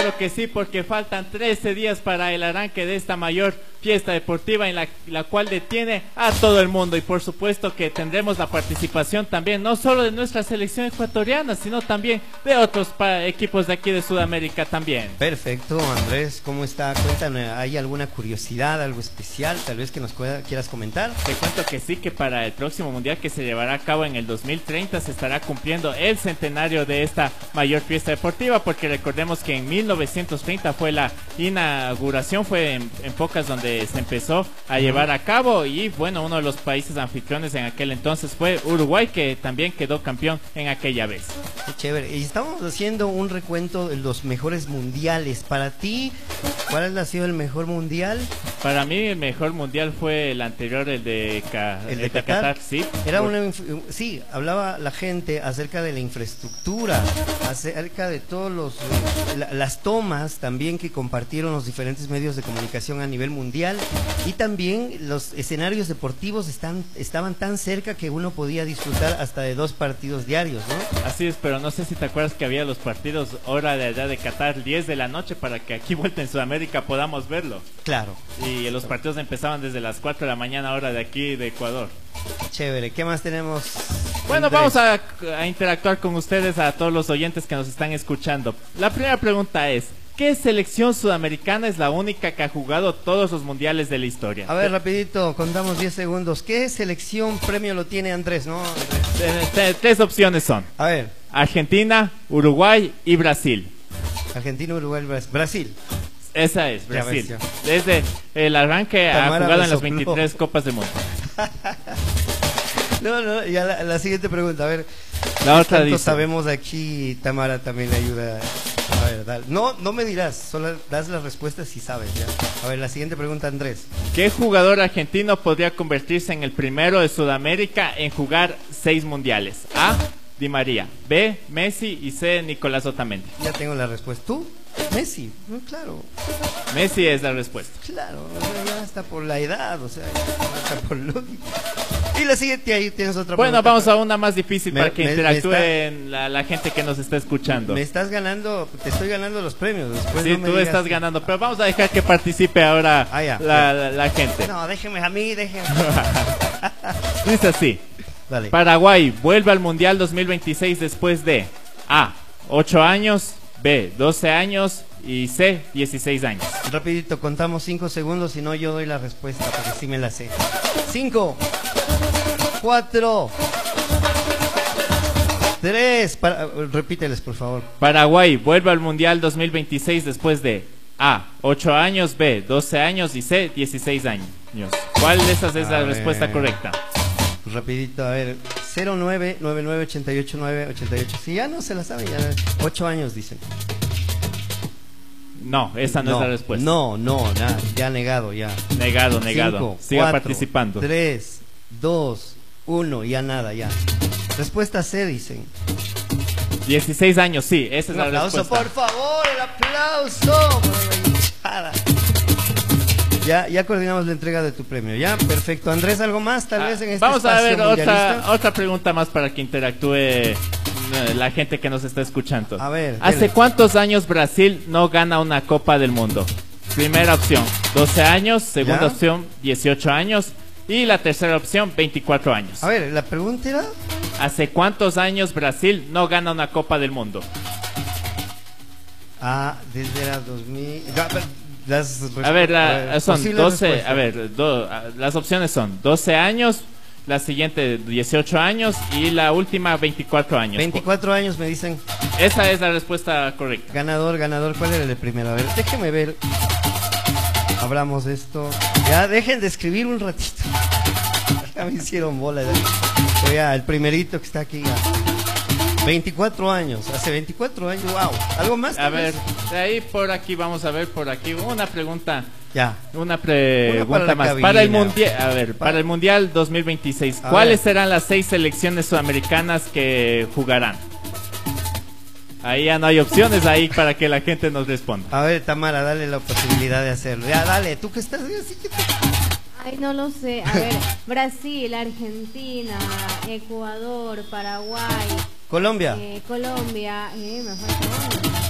Creo que sí, porque faltan 13 días para el arranque de esta mayor fiesta deportiva en la cual detiene a todo el mundo, y por supuesto que tendremos la participación también no solo de nuestra selección ecuatoriana, sino también de otros equipos de aquí de Sudamérica también. Perfecto, Andrés, ¿cómo está? Cuéntame, ¿hay alguna curiosidad, algo especial tal vez que nos quieras comentar? Te cuento que sí, que para el próximo mundial que se llevará a cabo en el 2030 se estará cumpliendo el centenario de esta mayor fiesta deportiva, porque recordemos que en 1930 fue la inauguración, fue en Pocas donde se empezó a llevar a cabo, y bueno, uno de los países anfitriones en aquel entonces fue Uruguay, que también quedó campeón en aquella vez. Qué chévere, y estamos haciendo un recuento de los mejores mundiales. Para ti, ¿cuál ha sido el mejor mundial? Para mí el mejor mundial fue el anterior, el de Qatar, sí. Era sí, hablaba la gente acerca de la infraestructura, acerca de todos las tomas también que compartieron los diferentes medios de comunicación a nivel mundial, y también los escenarios deportivos estaban tan cerca que uno podía disfrutar hasta de 2 partidos diarios, ¿no? Así es, pero no sé si te acuerdas que había los partidos hora de allá de Qatar 10 de la noche para que aquí vuelta en Sudamérica podamos verlo. Claro. Y los partidos empezaban desde las 4 de la mañana hora de aquí de Ecuador. Chévere, ¿qué más tenemos? Bueno, vamos a interactuar con ustedes, a todos los oyentes que nos están escuchando. La primera pregunta es: ¿qué selección sudamericana es la única que ha jugado todos los mundiales de la historia? A ver, rapidito, contamos 10 segundos. ¿Qué selección premio lo tiene Andrés, no? Andrés. 3 opciones son: a ver, Argentina, Uruguay y Brasil. Argentina, Uruguay, Brasil. Esa es, Brasil. Desde el arranque ha jugado en las 23 Copas del Mundo. No, ya la siguiente pregunta, a ver. La otra dice: sabemos aquí, Tamara también le ayuda. A ver, dale. No me dirás, solo das las respuestas si sabes ya. A ver, la siguiente pregunta, Andrés. ¿Qué jugador argentino podría convertirse en el primero de Sudamérica en jugar 6 mundiales? A, Di María; B, Messi; y C, Nicolás Otamendi. Ya tengo la respuesta. ¿Tú? Messi, claro. Messi es la respuesta. Claro, ya está por la edad, o sea, está por lógica. Y la siguiente, ahí tienes otra pregunta. Bueno, vamos a una más difícil para que interactúen la gente que nos está escuchando. Me estás ganando, te estoy ganando los premios. Después sí, tú estás ganando, pero vamos a dejar que participe ahora la gente. No, déjeme a mí, déjeme. Dice así: dale. Paraguay vuelve al Mundial 2026 después de A, 8 años; B, 12 años; y C, 16 años. Rapidito, contamos 5 segundos, si no yo doy la respuesta, porque sí me la sé. 5, 4, 3, repíteles por favor. Paraguay vuelve al Mundial 2026 después de A, 8 años; B, 12 años; y C, 16 años. ¿Cuál de esas es la respuesta correcta? Rapidito, a ver, 09 99 88 9 88. Si ya no se la sabe, ya 8 años dicen. No, esa no es la respuesta. No, nada, ya negado, ya. Negado. 5, Siga 4, participando. 3, 2, 1, ya nada, ya. Respuesta C dicen. 16 años, sí, esa es la respuesta. Un aplauso, por favor, el aplauso. Ya coordinamos la entrega de tu premio, ¿ya? Perfecto. Andrés, ¿algo más tal vez en este vamos a ver mundialista? otra pregunta más para que interactúe la gente que nos está escuchando. A ver, ¿hace cuántos años Brasil no gana una Copa del Mundo? Primera opción, 12 años. Segunda opción, 18 años. Y la tercera opción, 24 años. A ver, la pregunta era: ¿hace cuántos años Brasil no gana una Copa del Mundo? Desde la 2000... A ver, son 12, a ver, las opciones son 12 años, la siguiente 18 años y la última 24 años. 24 años me dicen. Esa es la respuesta correcta. Ganador, ¿cuál era el primero? A ver, déjeme ver. Hablamos de esto. Ya, dejen de escribir un ratito. Ya me hicieron bola. Ya, el primerito que está aquí. Ya. 24 años, hace 24 años, wow. ¿Algo más? A ver, de ahí por aquí, vamos a ver por aquí una pregunta. Ya. Una pregunta más. Cabina. Para el mundial, a ver, para el Mundial 2026, ¿cuáles serán las 6 selecciones sudamericanas que jugarán? Ahí ya no hay opciones ahí para que la gente nos responda. A ver, Tamara, dale la posibilidad de hacerlo. Ya, dale, tú que estás así que Ay, no lo sé. A ver, Brasil, Argentina, Ecuador, Paraguay, Colombia. Colombia, me falta uno.